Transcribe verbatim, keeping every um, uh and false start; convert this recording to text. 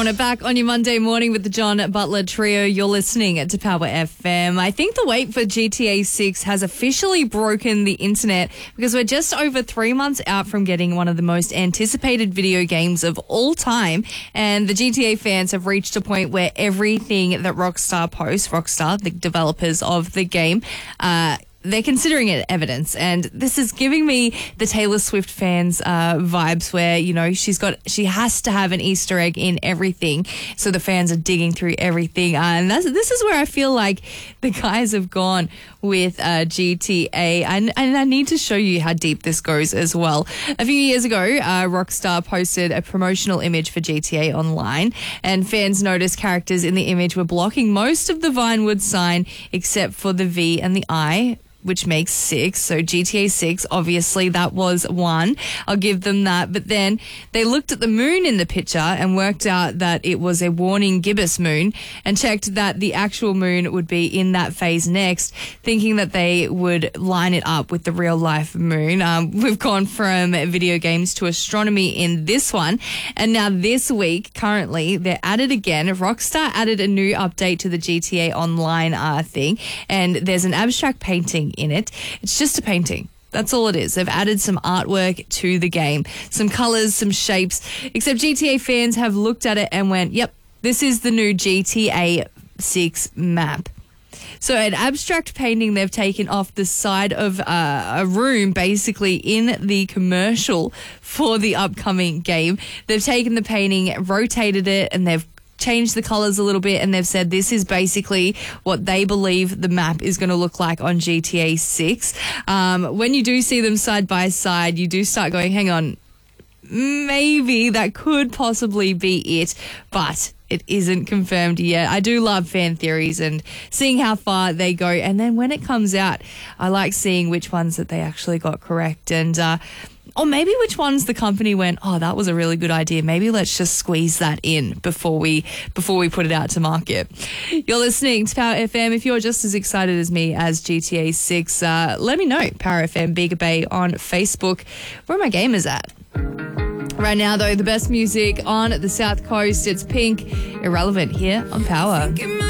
Throwing it back on your Monday morning with the John Butler Trio. You're listening to Power F M. I think the wait for G T A six has officially broken the internet because we're just over three months out from getting one of the most anticipated video games of all time. And the G T A fans have reached a point where everything that Rockstar posts, Rockstar, the developers of the game, uh, they're considering it evidence, and this is giving me the Taylor Swift fans uh, vibes where, you know, she's got, she has to have an Easter egg in everything, so the fans are digging through everything, uh, and that's, this is where I feel like the guys have gone with uh, G T A, and, and I need to show you how deep this goes as well. A few years ago, uh, Rockstar posted a promotional image for G T A Online, and fans noticed characters in the image were blocking most of the Vinewood sign except for the V and the I, which makes six. So G T A six, obviously that was one. I'll give them that. But then they looked at the moon in the picture and worked out that it was a warning gibbous moon and checked that the actual moon would be in that phase next, thinking that they would line it up with the real life moon. Um, we've gone from video games to astronomy in this one. And now this week, currently, they're at it again. Rockstar added a new update to the G T A Online uh, thing. And there's an abstract painting in it. It's just a painting. That's all it is. They've added some artwork to the game, some colors, some shapes, except G T A fans have looked at it and went, yep, this is the new G T A six map. So an abstract painting they've taken off the side of uh, a room, basically in the commercial for the upcoming game. They've taken the painting, rotated it, and they've changed the colors a little bit, and they've said this is basically what they believe the map is going to look like on G T A six. Um, when you do see them side by side, you do start going, hang on, maybe that could possibly be it, but it isn't confirmed yet. I do love fan theories and seeing how far they go, and then when it comes out, I like seeing which ones that they actually got correct, and uh or maybe which ones the company went, oh, that was a really good idea. Maybe let's just squeeze that in before we before we put it out to market. You're listening to Power F M. If you're just as excited as me as G T A six, uh, let me know. Power F M Bega Bay on Facebook. Where are my gamers at? Right now, though, the best music on the South Coast. It's Pink, Irrelevant here on Power.